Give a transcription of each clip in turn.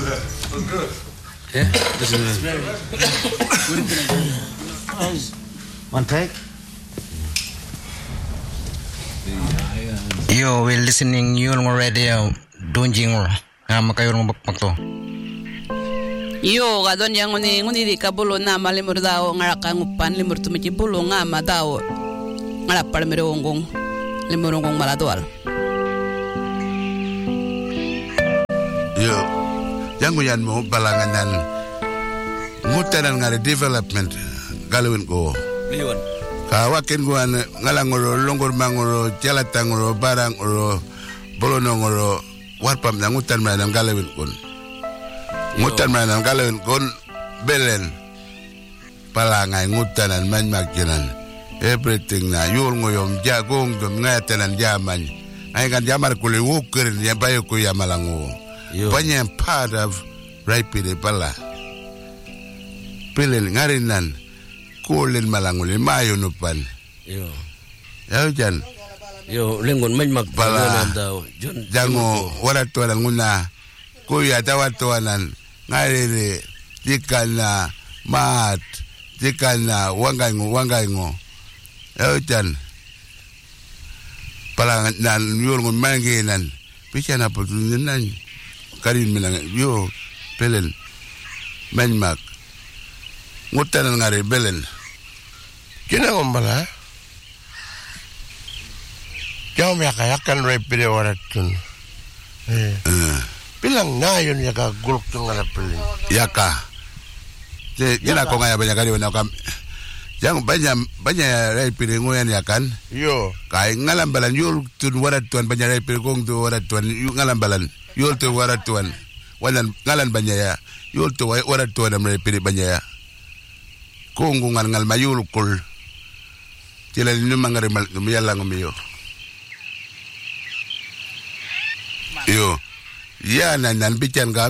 Yeah, this is one take. Yo, we're listening Yulng Radio, Donjing Makayurong Bakpakto. Yo, gadon yang nguni di kabulo na malimur daw ngarakang upan limur tumiki bulo nga madaw ngarapal merongong limurongong maladwal. Yo, yang nguyan mo balanganan ngutanan ngari development galawin ko. Liwan. Kawakin ko ngalangoro longor mangoro jalatangoro barangoro bolonongoro warpam na ngutan manang galawin ko. Ngutan manang galawin ko belen palangay ngutanan manmakinan everything na yul ngoyom jagong dum ngatanan jaman ay kan jamar kuli wuker ya bayo ko yamalango. Banyak part of raipide pala. Pilih ngarinan, kulin malangulin mayo nupan. Yo. Ya jan. Yo, lingkon manmak pala. Jango waratuan nguna, kuya tawatuanan ngariri jikana mat, jikana wangaingo. Ya jan. Pala nan yulngun manginan, pichana putunan. Karin minang yo belen manmak ngutanan ngari belen kina ngombala jauh yakan repide waratun bilang nayon yaka guluk tungala pelin yaka kina ko ngaya banyak kali wanakam jang banyak repide ngoyan yakan yo kai ngalam balan yul tun waratun banyak repide kong tu waratun ngalam balan yul tu waratuan wanan ngalan banyaya yul tu waratuan amre pili banyaya kungungan ngal mayul kul tila ni mangare mal yalla ngomiyo yo ya nan bican gam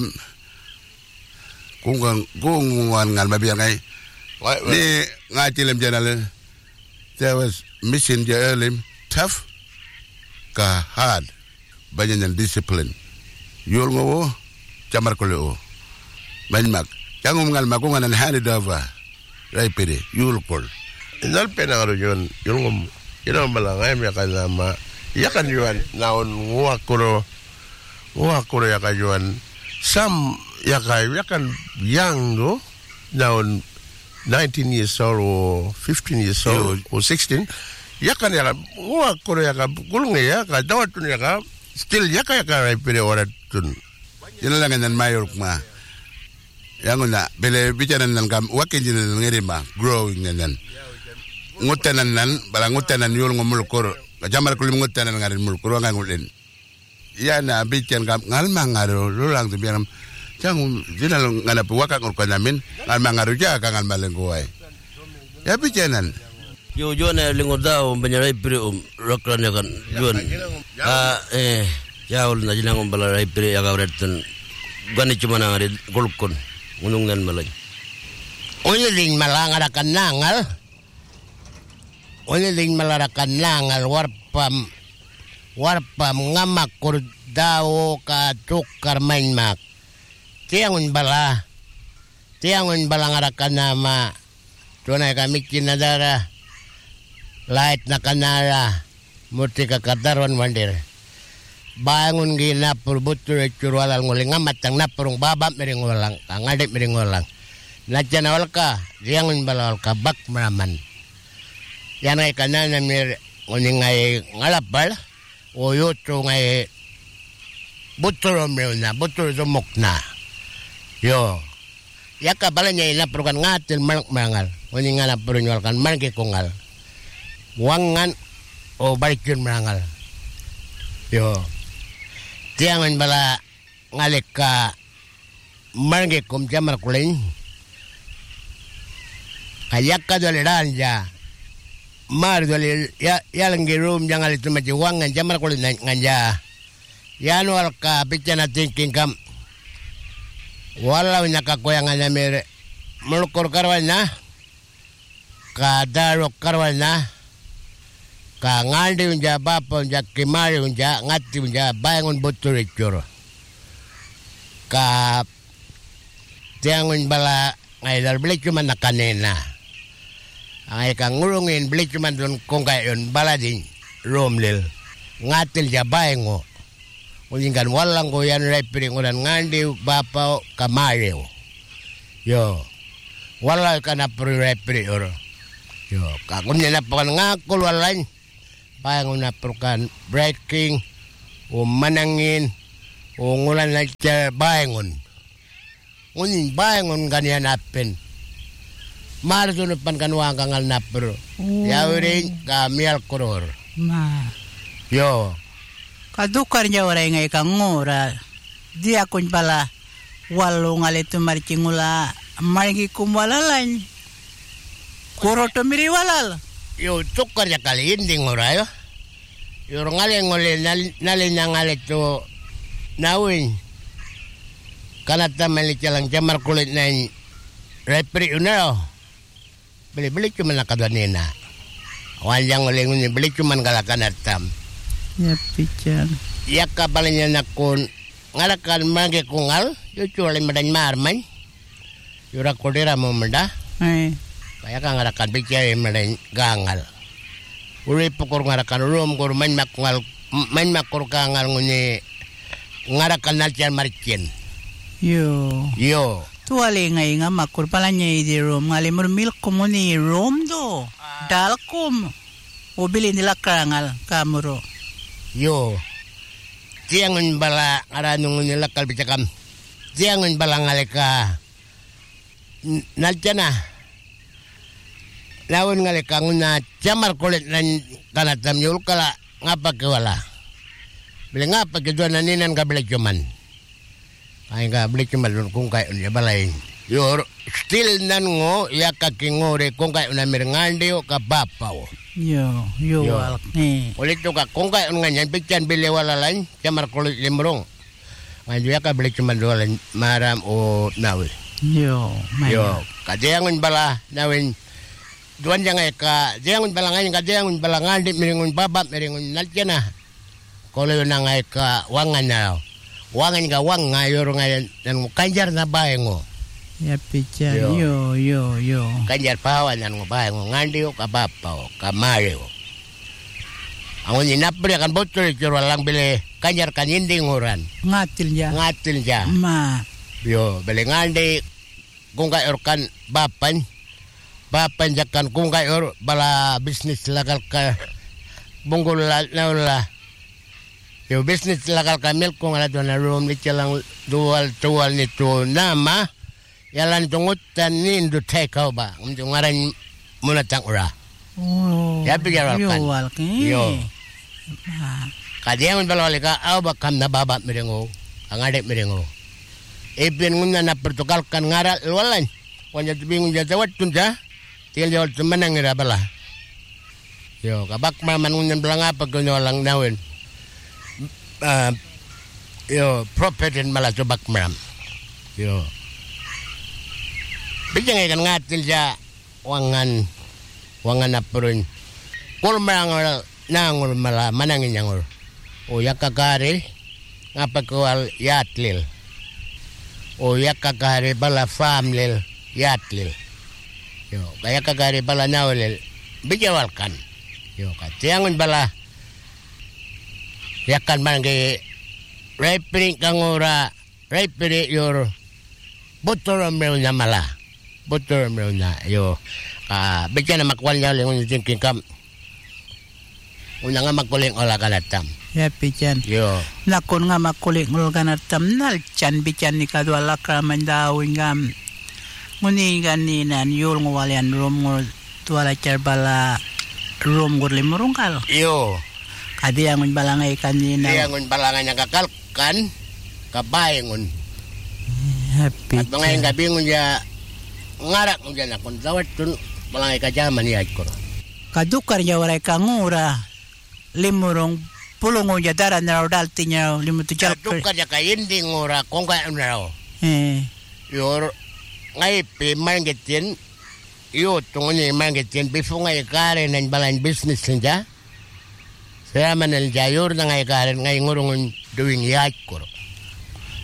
kungungan ngal mabiyan ngay ni ngatilem janale there was mission early tough ka hard banyak discipline yul ngowo camar kolo banyak jangan ngal makungan hand it over right pede yul kol inal pena yon yul ngom ina malangai mi kanama yakan yuan naon ngakuro yakan yuan sam yakan young do naon 19 years old or 15 years old or 16 yakan ngakuro yakan gulunge yakan dawatun yakan still yakan right pede orat tun yun lang nan mayor ma yang na bele bicaran nan kam wakin jin ngeri ma growing nan ngutanan nan bala ngutanan yul ngomul kor jamar kulim ngutanan ngarin mul kor ngangulin ya na bican kam ngal mangaro lulang tu biaram jang jinal ngana puwaka ngor kanamin ngal mangaro ja kangal malen kuai ya bicanan yo jona lingordao banyarai pri rokran kan jon ya ul na jinang balarai pri ya gawretan gani cuma ngari golkon unungan malay ling malangarakan nangal ling malarakan nangal warpam ngamak kurdao ka tukar mainmak tiangun bala ngarakan nama tunay kami kinadara light na kanara murti ka kadarwan wandir bangun gina purbutur curwalang nguling matang na purung babam miring walang ngadip miring walang najan awal ka riangun balawal ka bak meraman yan ay kanan mir nguning ay ngalapal o yuto ngay butur sumuk na yo yaka bala niya ina purukan ngatil marangal nguning nga na purun walkan marki kungal wangan o balikin marangal yo tiangan bala ngalik ka marge kum jamar kuling kayak ka doleran ja mar dole ya langgirum jangal itu maji wangan jamar kuling nganja yanu al ka pichana thinking kam wala nyaka koyangan mere mulukor karwana ka darok karwana ka ngaldi unja bapa unja kimari unja ngati unja bangun betul icur ka tiangon bala ngay dal beli cuma na kanena. Ay kang ngurungin beli cuma don kung kayon bala din romlil. Ngatil jabayengo. Ulingan walang ko yan referee ngulan ngandi bapa kamareo. Yo. Wala ka na pre-referee or. Yo. Kakunya na pa ngakul walain. Payangon na perkan breaking o manangin o ngulan na bayengon. Unin bayengon ganyan apen. Marasunupan kanwang kangal na pero. Yawin ka mial koror. Ma. Yo. Kadukar niya oray ngay kang ngura. Di akon pala walo nga lito marikingula marigi kumwalalan. Kuro tumiri walal. Yo tukar niya kali hindi ngura yo. Yo ngali ngoli nalin na ngali to nawin. Kanata malicha lang jamar kulit na referee una yo. Beli-beli cuma nakadanina. Walang ngoli nguni beli cuma galakan atam. Ya pichan. Ya kapalnya nakun ngalakan mage kungal yo chole madan marman. Yura kodera mo mada. Kaya ka ngalakan bicara madan gangal. Uri pukor ngarakan rum kur main makur kangal nguni ngarakan nalcian marcin. Yo. Tuwali ngay nga makur pala niya di rum ngalimur milk kumuni rum do. Dalkom. Ubili nila karangal kamuro. Yo. Tiangon bala aranung nila kalbicakam. Tiangon bala ngaleka. Nalciana. Lawan ngaleka nguna jamar kulit nan kanatam yul kala ngapa kewala. Beli ngapa kedua naninan ka beli cuman. Ay ka beli cuman kung kay unya balay. Yo still nan ngo ya kakingore kung kay una mirngandi o ka bapaw. Yo alki. Ulit to ka kung kay nga nyan pichan bili wala lan jamar kulit limrong. Ngayon ya ka beli cuman dolan maram o nawi. Yo. Kadiangon bala nawin duan jangan ka jangan balangan kadiangon balangan di miringon babap miringon nalcana. Kalau nang ka wangan na. Wangan ka wang ngayor ngayon nan kanjar na bayengo. Ya pichan. Yo. Kanjar pawan nan bayengo ngandi o kabapa o kamare o. Ang ninapre kan botol juro lang bili kanjar kan hindi nguran. Ngatil ja. Ma. Yo, beli ngandi kung kayor kan bapan jakan kung kayor bala bisnis lagal ka bunggol la. Yo bisnis lagal ka milk kung ala doon na room ni lang dual nito nama yalan tungutan ni indo tekaw ba umjong ngaran muna tang ura. Ya pigar walkan. Yo. Kadiang balawali ka aw bakam na baba mirengo ang adik mirengo. Ipin nguna na Portugal kan ngaral walan. Wanya tubingun jatawat tunja. Tinggal jawat temenang ngira bala. Yo kabak maman ngunyan belang apa kunyo lang nawin. Yo propetin malah cobak meram. Yo. Bijang ikan ngatil ja wangan apurun. Kul merang nangul malah manangin nyangul. O yakakari ngapa kual yatlil. O yakakari bala famlil yatlil. Yo kaya kakari bala nawlil bijawalkan. Yo katiangon bala yakan mangi referee kangura referee yor botol meuna mala botol meuna yo bicara makwal nya lengon thinking kam una nga makuling ola kanatam ya pichan yo nakon nga makuling ola kanatam nal chan bican ni kadwa lakra mandawin ngam nguni ganinan yul ngwalian rom ngor tuala charbala rom ngor limurungkal yo kadiangon balangay kanina. Kadiangon balangay nga kakalkan kabayengon. Happy. At mga gabi ngon ya ngarak ngon dyan akong tawad tun balangay kajaman niya ko. Kadukar niya waray kangura limurong pulungon niya daran na dalti niya limuto jalper. Kadukar niya kayindi ngura kung kaya na raw. Yor ngay pi mangitin yo tungon niya mangitin before ngay kare ng balang business niya. Saya manel jayor na ngay karen ngay ngurungun doing yat ko.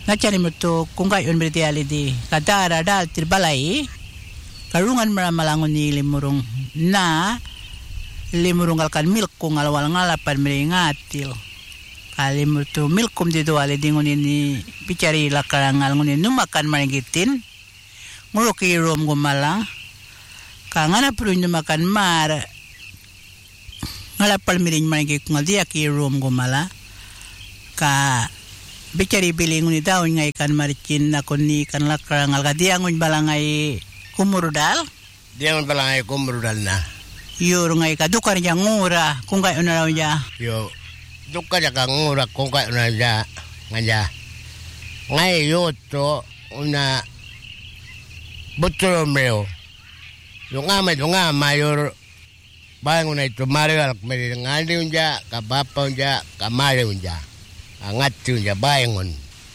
Na chani mo to kung kayo berarti alidi. Kadara dal tirbalay. Karungan maramalangon ni limurong na limurong kalkan milk kung alawal ngalapan meringatil. Kalimur to milk kum dito alidi ngunin ni picari lakarangal ngunin numakan marigitin. Nguruki rom gumalang. Kangana perlu numakan mar. Ngalapan miring marigit kung aldia ki rom gumala. Ka bicari biling ni daw nga ikan maricin na kuni kan lakrang alga diangun balangay kumurudal. Diangun balangay kumurudal na. Yur nga ika dukar niya ngura kung kayo na raw niya. Yo dukar niya ka ngura kung kayo na niya nga. Ngay yoto una butro meo. Yung ama yor bangun na ito mariwal kumari niya kabapaw niya kamariw niya. Angat niya bangun.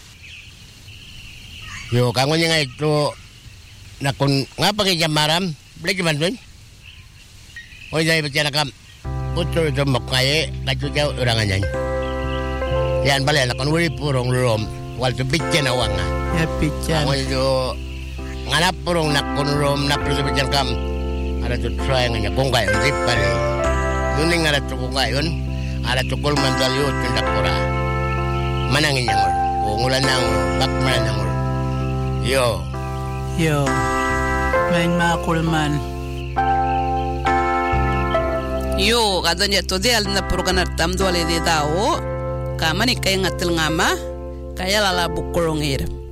Yo kangon niya nga ito na kung nga pagkikya maram balik man dun. O niya ibat siya nakam putro ito makaye kadyo siya urangan niya. Yan bala na kung wali purong rom wal to bitya na wanga. Ya bitya. Kangon ito nga na purong na kung rom na purong bitya kam ada to try nga niya kung kayo di pare. Nuning nga to kung kayo ada to kul mandal yun tindak pura. Manangin niya ngol. Ungulan na ngol. Bakmaran na ngol. Yo. Main makulman. Yo, kadanya to di alna purganar tam dole di tao. Kamani kay ngatil ngama. Kaya lala bukurongir.